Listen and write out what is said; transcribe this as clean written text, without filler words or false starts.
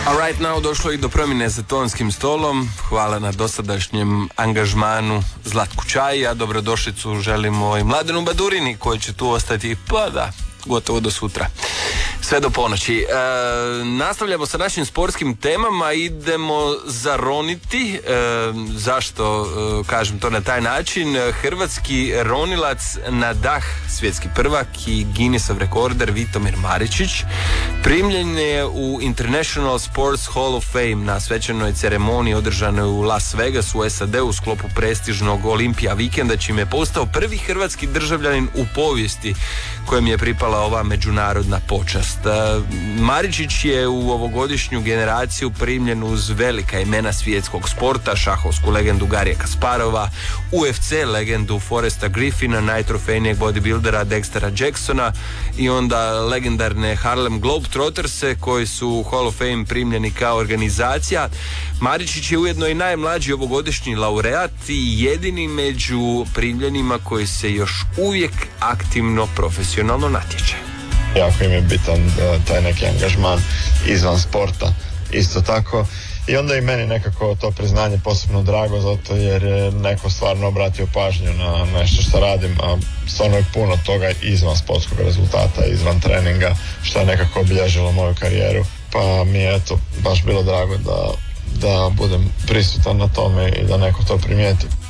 A right now došlo i do promjene za tonskim stolom. Hvala na dosadašnjem angažmanu Zlatku Čaji, dobrodošlicu želimo i Mladenu Badurini koji će tu ostati, pa da, gotovo do sutra. Sve do ponoći. Nastavljamo sa našim sportskim temama, idemo zaroniti. Zašto kažem to na taj način? Hrvatski ronilac na dah, svjetski prvak i Guinnessov rekorder Vitomir Maričić primljen je u International Sports Hall of Fame na svečanoj ceremoniji održanoj u Las Vegasu u SAD u sklopu prestižnog Olimpija vikenda, čime je postao prvi hrvatski državljanin u povijesti kojem je pripala ova međunarodna počast. Maričić je u ovogodišnju generaciju primljen uz velika imena svjetskog sporta, šahovsku legendu Garija Kasparova, UFC legendu Foresta Griffina, najtrofejnijeg bodybuildera Dextera Jacksona i onda legendarne Harlem Globetrotterse koji su u Hall of Fame primljeni kao organizacija. Maričić je ujedno i najmlađi ovogodišnji laureat i jedini među primljenima koji se još uvijek aktivno profesionalno natječe. Jako im je bitan taj neki angažman izvan sporta isto tako i onda i meni nekako to priznanje posebno drago zato jer je neko stvarno obratio pažnju na nešto što radim, a stvarno je puno toga izvan sportskog rezultata, izvan treninga što je nekako obilježilo moju karijeru, pa mi je eto baš bilo drago da budem prisutan na tome i da neko to primijeti.